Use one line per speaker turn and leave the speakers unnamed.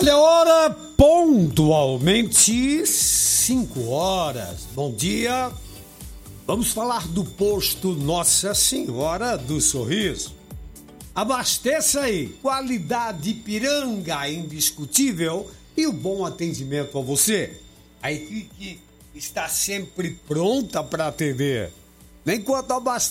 Olha a hora, pontualmente 5 horas. Bom dia. Vamos falar do posto Nossa Senhora do Sorriso. Abasteça aí, qualidade Ipiranga indiscutível e o bom atendimento a você. A equipe está sempre pronta para atender. Enquanto abastece